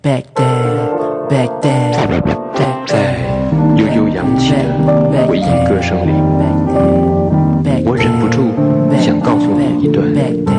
在悠悠扬起的回忆歌声里，我忍不住想告诉你一段